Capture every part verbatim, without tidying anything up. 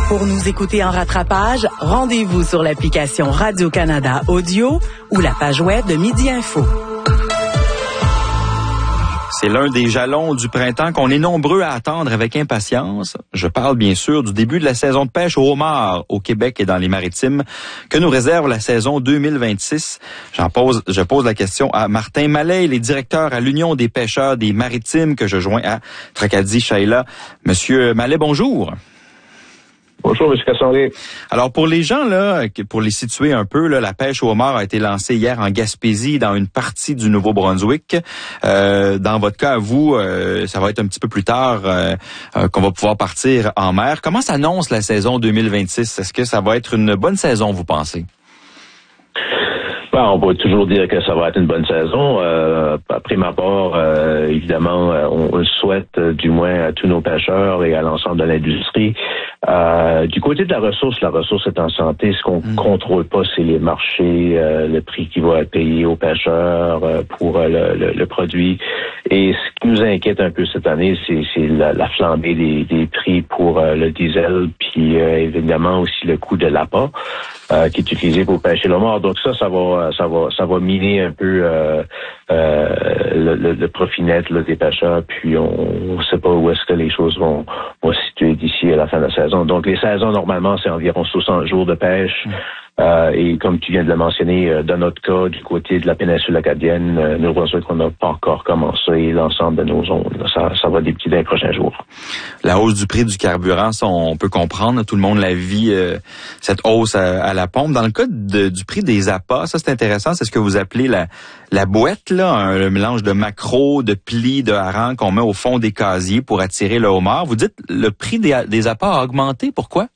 Pour nous écouter en rattrapage, rendez-vous sur l'application Radio-Canada Audio ou la page web de Midi Info. C'est l'un des jalons du printemps qu'on est nombreux à attendre avec impatience. Je parle bien sûr du début de la saison de pêche au homard au Québec et dans les Maritimes que nous réserve la saison deux mille vingt-six. J'en pose, je pose la question à Martin Mallet, il est directeur à l'Union des pêcheurs des Maritimes que je joins à Tracadie-Shaila. Monsieur Mallet, bonjour. Bonjour, M. Cassandré. Alors, pour les gens, là, pour les situer un peu, là, la pêche au homard a été lancée hier en Gaspésie, dans une partie du Nouveau-Brunswick. Euh, dans votre cas, vous, euh, ça va être un petit peu plus tard euh, euh, qu'on va pouvoir partir en mer. Comment s'annonce la saison deux mille vingt-six? Est-ce que ça va être une bonne saison, vous pensez? Ben, on peut toujours dire que ça va être une bonne saison. Euh, après ma part, euh, évidemment, on, on le souhaite euh, du moins à tous nos pêcheurs et à l'ensemble de l'industrie. Euh, du côté de la ressource, la ressource est en santé. Ce qu'on mmh. contrôle pas, c'est les marchés, euh, le prix qui va être payé aux pêcheurs euh, pour euh, le, le, le produit. Et ce qui nous inquiète un peu cette année, c'est, c'est la, la flambée des, des prix pour euh, le diesel, puis euh, évidemment aussi le coût de l'appât. Euh, qui est utilisé pour pêcher le homard. Donc ça, ça va, ça va, ça va miner un peu euh, euh, le, le, le profit net là, des pêcheurs. Puis on ne sait pas où est-ce que les choses vont, vont se situer d'ici à la fin de la saison. Donc les saisons normalement, c'est environ soixante jours de pêche. Mmh. Euh, et comme tu viens de le mentionner, euh, dans notre cas, du côté de la péninsule acadienne, euh, nous voyons qu'on n'a pas encore commencé l'ensemble de nos zones. Ça, ça va débuter dans les prochains jours. La hausse du prix du carburant, ça, on peut comprendre. Tout le monde la vit, euh, cette hausse à, à la pompe. Dans le cas de, du prix des appâts, ça, c'est intéressant. C'est ce que vous appelez la, la boîte, là, un, un mélange de maquereaux, de plis, de harengs qu'on met au fond des casiers pour attirer le homard. Vous dites le prix des, des appâts a augmenté. Pourquoi?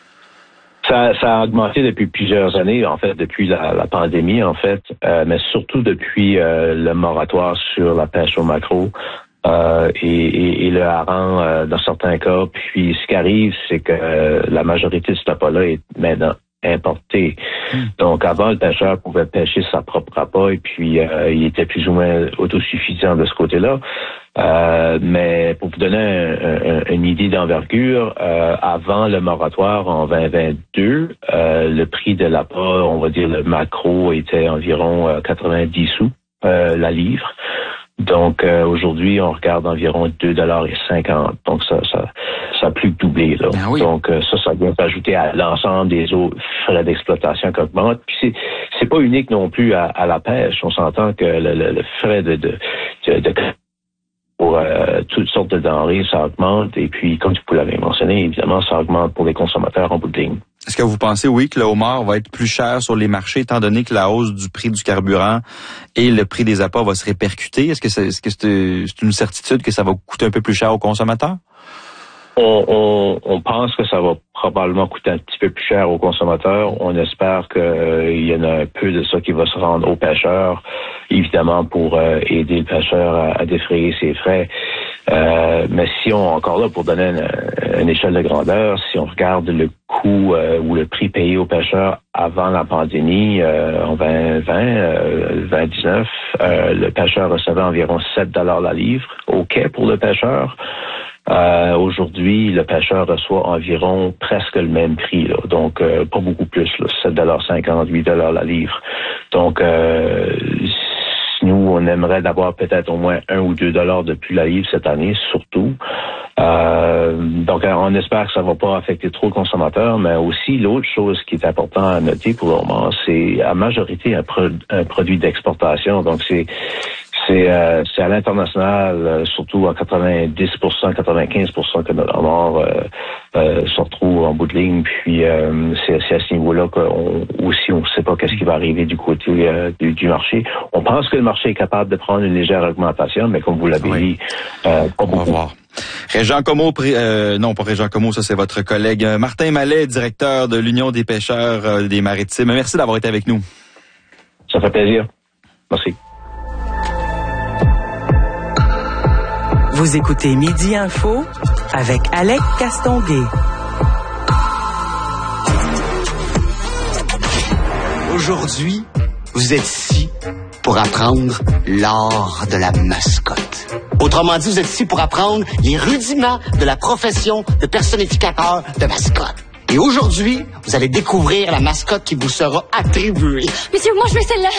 Ça, ça a augmenté depuis plusieurs années, en fait, depuis la, la pandémie, en fait, euh, mais surtout depuis euh, le moratoire sur la pêche au maquereau euh, et, et, et le hareng euh, dans certains cas. Puis, ce qui arrive, c'est que euh, la majorité de ce appât-là est maintenant importé. Mmh. Donc, avant, le pêcheur pouvait pêcher sa propre appât et puis euh, il était plus ou moins autosuffisant de ce côté-là. Euh, mais pour vous donner un, un, une idée d'envergure, euh, avant le moratoire en vingt vingt-deux, euh, le prix de l'appât, on va dire le maquereau, était environ euh, quatre-vingt-dix sous euh, la livre. Donc euh, aujourd'hui, on regarde environ deux dollars cinquante. Donc ça, ça, ça a plus que doublé là. Ah oui. Donc euh, ça, ça vient s'ajouter à l'ensemble des autres frais d'exploitation qui augmentent. Puis c'est, c'est pas unique non plus à, à la pêche. On s'entend que le, le, le frais de, de, de, de pour euh, toutes sortes de denrées, ça augmente. Et puis, comme vous l'avez mentionné, évidemment, ça augmente pour les consommateurs en bout de ligne. Est-ce que vous pensez, oui, que le homard va être plus cher sur les marchés, étant donné que la hausse du prix du carburant et le prix des appâts va se répercuter? Est-ce que c'est, est-ce que c'est, c'est une certitude que ça va coûter un peu plus cher aux consommateurs? On, on, on pense que ça va probablement coûter un petit peu plus cher aux consommateurs. On espère qu'il euh, y en a un peu de ça qui va se rendre aux pêcheurs, évidemment pour euh, aider le pêcheur à, à défrayer ses frais. Euh, mais si on, encore là, pour donner une, une échelle de grandeur, si on regarde le coût euh, ou le prix payé aux pêcheurs avant la pandémie, euh, en vingt vingt, euh, vingt dix-neuf, euh, le pêcheur recevait environ sept dollars la livre au quai pour le pêcheur. Euh, aujourd'hui, le pêcheur reçoit environ presque le même prix, là. Donc euh, pas beaucoup plus, là, sept dollars cinquante, huit dollars la livre. Donc euh, nous, on aimerait d'avoir peut-être au moins un ou deux dollars de plus la livre cette année, surtout. Euh, donc on espère que ça va pas affecter trop le consommateur, mais aussi l'autre chose qui est important à noter pour le moment, c'est à majorité un, pro- un produit d'exportation. Donc c'est C'est, euh, c'est à l'international, euh, surtout à quatre-vingt-dix pour cent, quatre-vingt-quinze pour cent que notre homard euh, euh, se retrouve en bout de ligne. Puis euh, c'est, c'est à ce niveau-là qu'on aussi on ne sait pas qu'est-ce qui va arriver du côté euh, du, du marché. On pense que le marché est capable de prendre une légère augmentation, mais comme vous l'avez oui. dit, euh, pas beaucoup. On va voir. Régent Comeau, euh, non pas Régent Comeau, ça c'est votre collègue Martin Mallet, directeur de l'Union des pêcheurs euh, des Maritimes. Merci d'avoir été avec nous. Ça fait plaisir. Merci. Vous écoutez Midi Info avec Alec Castonguay. Aujourd'hui, vous êtes ici pour apprendre l'art de la mascotte. Autrement dit, vous êtes ici pour apprendre les rudiments de la profession de personnificateur de mascotte. Et aujourd'hui, vous allez découvrir la mascotte qui vous sera attribuée. Monsieur, moi je veux celle-là.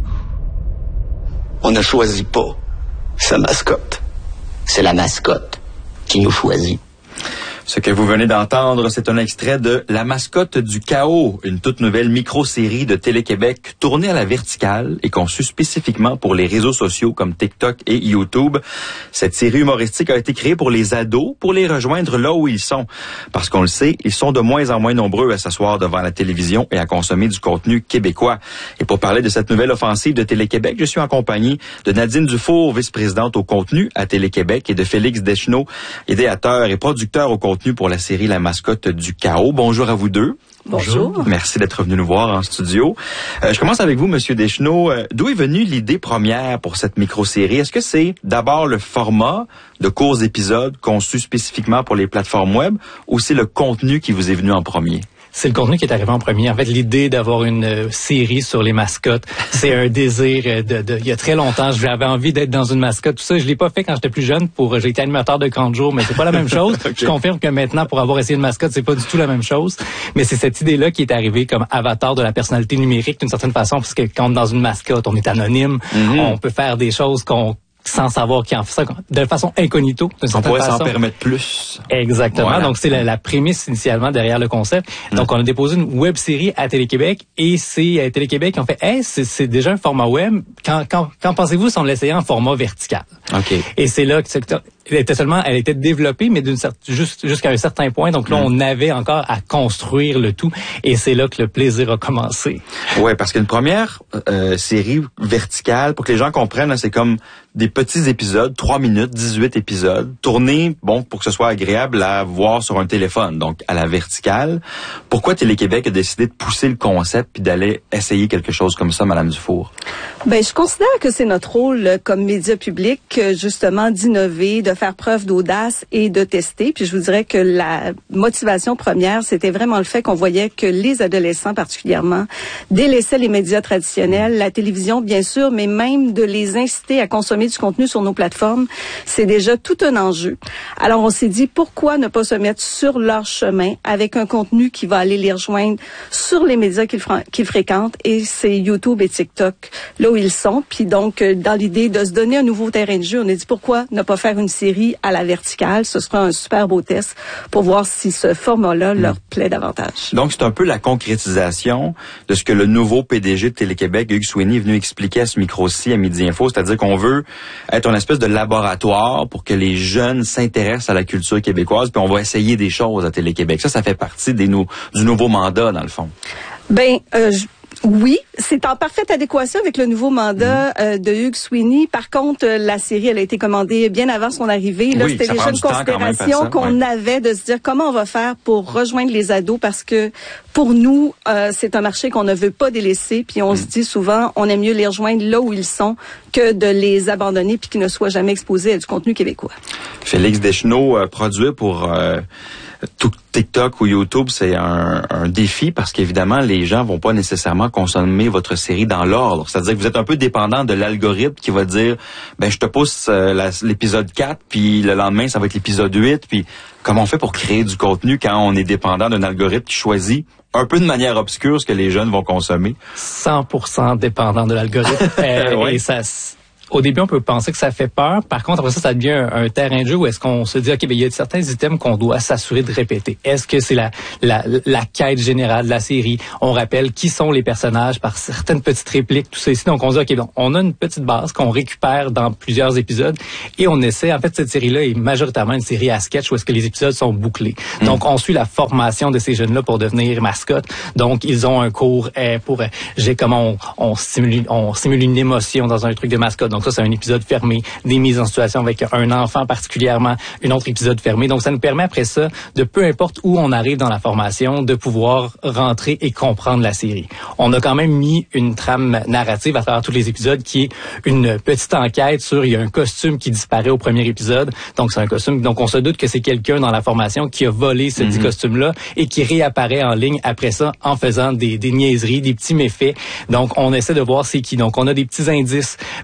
On ne choisit pas sa mascotte. C'est la mascotte qui nous choisit. Ce que vous venez d'entendre, c'est un extrait de La mascotte du chaos, une toute nouvelle micro-série de Télé-Québec tournée à la verticale et conçue spécifiquement pour les réseaux sociaux comme TikTok et YouTube. Cette série humoristique a été créée pour les ados, pour les rejoindre là où ils sont. Parce qu'on le sait, ils sont de moins en moins nombreux à s'asseoir devant la télévision et à consommer du contenu québécois. Et pour parler de cette nouvelle offensive de Télé-Québec, je suis en compagnie de Nadine Dufour, vice-présidente au contenu à Télé-Québec, et de Félix Deschenaux, idéateur et producteur au contenu pour la série La mascotte du chaos. Bonjour à vous deux. Bonjour. Merci d'être venu nous voir en studio. Euh, je commence avec vous, Monsieur Deschenaux. Euh, d'où est venue l'idée première pour cette micro-série? Est-ce que c'est d'abord le format de courts épisodes conçus spécifiquement pour les plateformes web, ou c'est le contenu qui vous est venu en premier? C'est le contenu qui est arrivé en premier. En fait, l'idée d'avoir une euh, série sur les mascottes, c'est un désir de, de, il y a très longtemps. J'avais envie d'être dans une mascotte. Tout ça, je l'ai pas fait quand j'étais plus jeune. Pour, j'ai été animateur de camp de jour, mais c'est pas la même chose. Okay. Je confirme que maintenant, pour avoir essayé une mascotte, c'est pas du tout la même chose. Mais c'est cette idée-là qui est arrivée comme avatar de la personnalité numérique d'une certaine façon, parce que quand on est dans une mascotte, on est anonyme, mm-hmm. on peut faire des choses qu'on sans savoir qui en fait ça, de façon incognito. On pourrait s'en permettre plus. Exactement. Voilà. Donc, c'est la, la prémisse initialement derrière le concept. Mmh. Donc, on a déposé une web-série à Télé-Québec et c'est à Télé-Québec qui ont fait « Hey, c'est, c'est déjà un format web. Quand, quand, quand pensez-vous si on l'essayait en format vertical? » OK. Et c'est là que elle était seulement, elle était développée, mais d'une certaine, juste, jusqu'à un certain point. Donc là, mmh. on avait encore à construire le tout. Et c'est là que le plaisir a commencé. Ouais, parce qu'une première euh, série verticale, pour que les gens comprennent, là, c'est comme des petits épisodes, trois minutes, dix-huit épisodes, tournés, bon, pour que ce soit agréable à voir sur un téléphone, donc à la verticale. Pourquoi Télé-Québec a décidé de pousser le concept puis d'aller essayer quelque chose comme ça, Madame Dufour? Ben, je considère que c'est notre rôle comme média public, justement, d'innover, de faire preuve d'audace et de tester. Puis je vous dirais que la motivation première, c'était vraiment le fait qu'on voyait que les adolescents, particulièrement, délaissaient les médias traditionnels, la télévision, bien sûr, mais même de les inciter à consommer du contenu sur nos plateformes, c'est déjà tout un enjeu. Alors, on s'est dit, pourquoi ne pas se mettre sur leur chemin avec un contenu qui va aller les rejoindre sur les médias qu'ils, fr- qu'ils fréquentent, et c'est YouTube et TikTok, là où ils sont. Puis donc, dans l'idée de se donner un nouveau terrain de jeu, on a dit, pourquoi ne pas faire une série à la verticale? Ce sera un super beau test pour voir si ce format-là leur plaît davantage. Donc, c'est un peu la concrétisation de ce que le nouveau P D G de Télé-Québec, Hugues Sweeney, est venu expliquer à ce micro-ci, à Midi Info, c'est-à-dire qu'on veut être une espèce de laboratoire pour que les jeunes s'intéressent à la culture québécoise, puis on va essayer des choses à Télé-Québec. Ça, ça fait partie des nou- du nouveau mandat, dans le fond. Ben, euh, je... Oui, c'est en parfaite adéquation avec le nouveau mandat euh, de Hugues Sweeney. Par contre, euh, la série, elle a été commandée bien avant son arrivée. Là, oui, c'était déjà une considération qu'on ouais. avait de se dire comment on va faire pour rejoindre les ados, parce que pour nous, euh, c'est un marché qu'on ne veut pas délaisser. Puis on mm. se dit souvent, on aime mieux les rejoindre là où ils sont que de les abandonner puis qu'ils ne soient jamais exposés à du contenu québécois. Félix Deschenaux, euh, produit pour euh, tout TikTok ou YouTube, c'est un, un défi parce qu'évidemment, les gens vont pas nécessairement consommer votre série dans l'ordre. C'est-à-dire que vous êtes un peu dépendant de l'algorithme qui va dire, ben je te pousse euh, la, l'épisode quatre, puis le lendemain, ça va être l'épisode huit. Puis comment on fait pour créer du contenu quand on est dépendant d'un algorithme qui choisit un peu de manière obscure ce que les jeunes vont consommer? cent pour cent dépendant de l'algorithme. euh, ouais. Et ça... Au début, on peut penser que ça fait peur. Par contre, après ça, ça devient un, un terrain de jeu où est-ce qu'on se dit, OK, ben, il y a certains items qu'on doit s'assurer de répéter. Est-ce que c'est la, la, la quête générale de la série? On rappelle qui sont les personnages par certaines petites répliques, tout ça ici. Donc, on dit, OK, bon, on a une petite base qu'on récupère dans plusieurs épisodes et on essaie, en fait, cette série-là est majoritairement une série à sketch où est-ce que les épisodes sont bouclés. Mmh. Donc, on suit la formation de ces jeunes-là pour devenir mascottes. Donc, ils ont un cours eh, pour, eh, j'ai comment on, on simule, on simule une émotion dans un truc de mascotte. Donc, ça, c'est un épisode fermé, des mises en situation avec un enfant particulièrement, un autre épisode fermé. Donc, ça nous permet après ça, de peu importe où on arrive dans la formation, de pouvoir rentrer et comprendre la série. On a quand même mis une trame narrative à travers tous les épisodes qui est une petite enquête sur, il y a un costume qui disparaît au premier épisode. Donc, c'est un costume. Donc, on se doute que c'est quelqu'un dans la formation qui a volé ce mm-hmm. petit costume-là et qui réapparaît en ligne après ça en faisant des, des niaiseries, des petits méfaits. Donc, on essaie de voir c'est qui. Donc, on a des petits indices qu'on a placés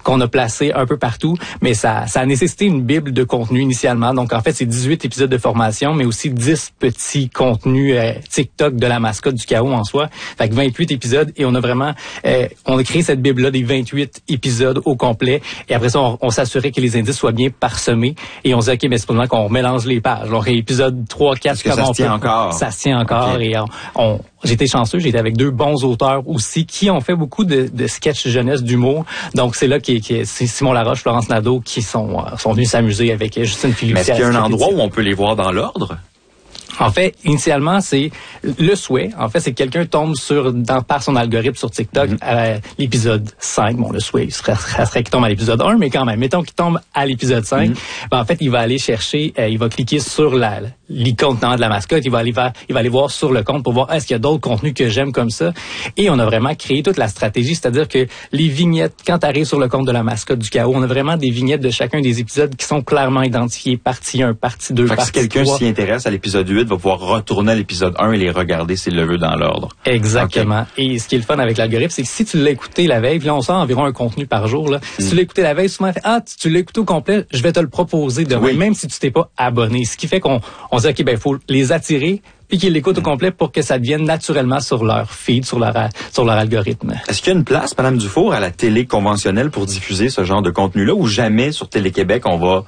dispersés un peu partout, mais ça, ça a nécessité une bible de contenu initialement. Donc, en fait, c'est dix-huit épisodes de formation, mais aussi dix petits contenus euh, TikTok de la mascotte du chaos en soi. Fait que vingt-huit épisodes, et on a vraiment, euh, on a créé cette bible-là des vingt-huit épisodes au complet, et après ça, on, on s'assurait que les indices soient bien parsemés, et on se dit, OK, mais c'est pas qu'on mélange les pages. Donc, épisode trois, quatre, comment ça se tient encore? Ça se tient encore, okay. Et on, on j'étais chanceux, j'étais avec deux bons auteurs aussi qui ont fait beaucoup de, de sketchs jeunesse d'humour. Donc c'est là qui, qui c'est Simon Laroche, Florence Nadeau qui sont euh, sont venus s'amuser avec Justine Philippe. Mais est-ce qu'il y a un endroit où on peut les voir dans l'ordre? En fait, initialement, c'est le souhait. En fait, c'est que quelqu'un tombe sur dans, par son algorithme sur TikTok mm-hmm. à l'épisode cinq. Bon, le souhait, ce serait, serait qu'il tombe à l'épisode un, mais quand même, mettons qu'il tombe à l'épisode cinq. Mm-hmm. Ben, en fait, il va aller chercher, euh, il va cliquer sur la l'icône de la mascotte, il va aller voir, il va aller voir sur le compte pour voir est-ce qu'il y a d'autres contenus que j'aime comme ça. Et on a vraiment créé toute la stratégie, c'est-à-dire que les vignettes, quand tu arrives sur le compte de la mascotte du chaos, on a vraiment des vignettes de chacun des épisodes qui sont clairement identifiées, partie un, partie deux, fait partie que si quelqu'un s'y intéresse à l'épisode huit, va pouvoir retourner à l'épisode un et les regarder s'il le veut dans l'ordre. Exactement. Okay. Et ce qui est le fun avec l'algorithme, c'est que si tu l'as écouté la veille, puis là on sort environ un contenu par jour, là. Mm. Si tu l'as écouté la veille, souvent fait, ah, tu, tu l'as écouté au complet, je vais te le proposer demain, oui. Même si tu t'es pas abonné. Ce qui fait qu'on on dit, OK, ben, faut les attirer, puis qu'ils l'écoutent mm. au complet pour que ça devienne naturellement sur leur feed, sur leur, sur leur algorithme. Est-ce qu'il y a une place, Madame Dufour, à la télé conventionnelle pour diffuser ce genre de contenu-là, ou jamais sur Télé-Québec on va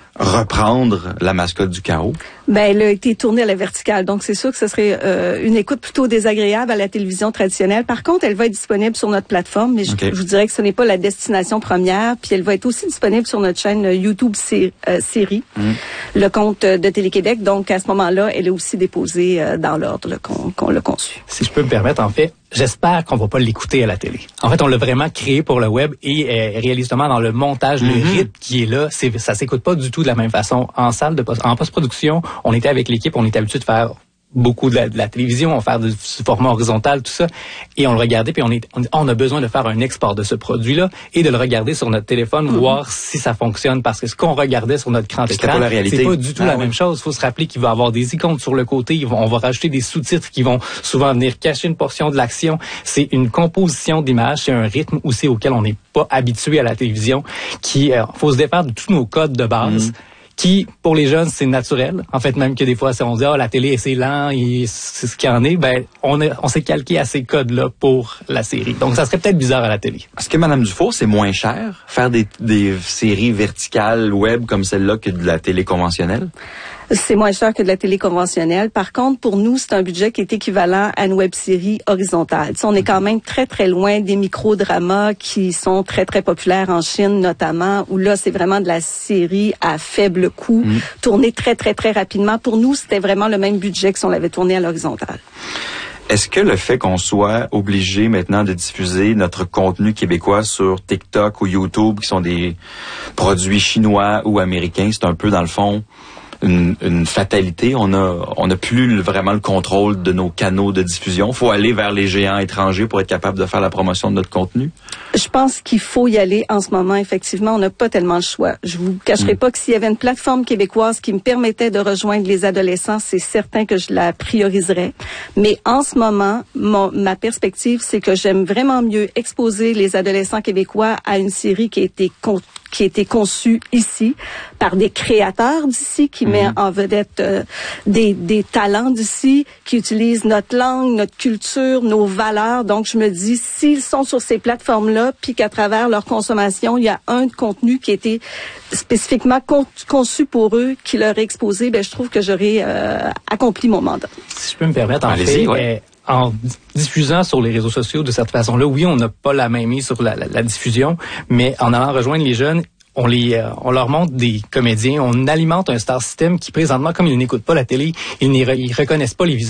reprendre la mascotte du chaos? Ben, elle a été tournée à la verticale, donc c'est sûr que ce serait euh, une écoute plutôt désagréable à la télévision traditionnelle. Par contre, elle va être disponible sur notre plateforme, mais okay. je, je vous dirais que ce n'est pas la destination première. Puis elle va être aussi disponible sur notre chaîne YouTube sé- euh, série, mm. le compte de Télé-Québec. Donc à ce moment-là, elle est aussi déposée euh, dans l'ordre là, qu'on, qu'on l'a conçu. Si je peux me permettre, en fait, j'espère qu'on va pas l'écouter à la télé. En fait, on l'a vraiment créé pour le web et euh, réalistement dans le montage, mm-hmm. le rythme qui est là, c'est, ça s'écoute pas du tout de la même façon. En salle de post- en post-production, on était avec l'équipe, on était habitué de faire beaucoup de la, de la télévision, on fait du, du format horizontal, tout ça, et on le regardait, puis on, est, on, on a besoin de faire un export de ce produit-là et de le regarder sur notre téléphone, mm-hmm. voir si ça fonctionne, parce que ce qu'on regardait sur notre grand écran, pas la réalité. C'est pas du tout ah, la oui. même chose. Il faut se rappeler qu'il va y avoir des icônes sur le côté, ils vont, on va rajouter des sous-titres qui vont souvent venir cacher une portion de l'action. C'est une composition d'images, c'est un rythme aussi auquel on n'est pas habitué à la télévision, qui euh, faut se défaire de tous nos codes de base. Mm-hmm. Qui, pour les jeunes, c'est naturel. En fait, même que des fois, on dit, ah, oh, la télé, c'est lent, et c'est ce qu'il y en est. Ben, on, est, on s'est calqué à ces codes-là pour la série. Donc, ça serait peut-être bizarre à la télé. Est-ce que, Madame Dufour, c'est moins cher, faire des, des séries verticales web comme celle-là que de la télé conventionnelle? C'est moins cher que de la télé conventionnelle. Par contre, pour nous, c'est un budget qui est équivalent à une web-série horizontale. T'sais, on est quand même très, très loin des micro-dramas qui sont très, très populaires en Chine, notamment, où là, c'est vraiment de la série à faible coût, mmh. tournée très, très, très rapidement. Pour nous, c'était vraiment le même budget que si on l'avait tourné à l'horizontale. Est-ce que le fait qu'on soit obligé maintenant de diffuser notre contenu québécois sur TikTok ou YouTube, qui sont des produits chinois ou américains, c'est un peu, dans le fond, Une, une fatalité, on a on a plus vraiment le contrôle de nos canaux de diffusion. Faut aller vers les géants étrangers pour être capable de faire la promotion de notre contenu. Je pense qu'il faut y aller en ce moment. Effectivement, on n'a pas tellement le choix. Je vous cacherai mmh. pas que s'il y avait une plateforme québécoise qui me permettait de rejoindre les adolescents, c'est certain que je la prioriserais. Mais en ce moment, mon, ma perspective, c'est que j'aime vraiment mieux exposer les adolescents québécois à une série qui a été con- qui a été conçue ici par des créateurs d'ici, qui mmh. met en vedette euh, des, des talents d'ici, qui utilisent notre langue, notre culture, nos valeurs. Donc, je me dis, s'ils sont sur ces plateformes-là, puis qu'à travers leur consommation, il y a un contenu qui a été spécifiquement con- conçu pour eux, qui leur est exposé, ben je trouve que j'aurais euh, accompli mon mandat. Si je peux me permettre, en Allez-y, fait... ouais. Euh, en diffusant sur les réseaux sociaux de cette façon-là, oui, on n'a pas la même mise sur la, la, la diffusion, mais en allant rejoindre les jeunes, on les, euh, on leur montre des comédiens, on alimente un star system qui présentement, comme ils n'écoutent pas la télé, ils ne reconnaissent pas les visages.